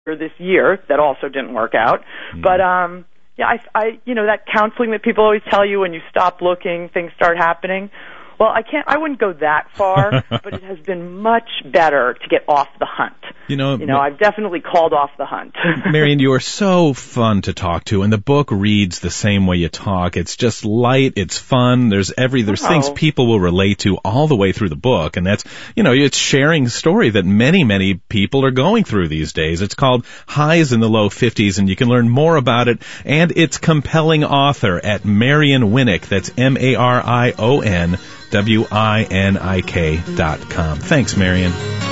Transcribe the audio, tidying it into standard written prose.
this year that also didn't work out. But yeah, I that counseling that people always tell you when you stop looking, things start happening. Well, I wouldn't go that far, but it has been much better to get off the hunt. I've definitely called off the hunt. Marion, you are so fun to talk to, and the book reads the same way you talk. It's just light, it's fun. There's things people will relate to all the way through the book, and that's, it's sharing a story that many, many people are going through these days. It's called Highs in the Low 50s, and you can learn more about it and its compelling author at Marion Winik. That's MarionWinik.com. Thanks, Marion.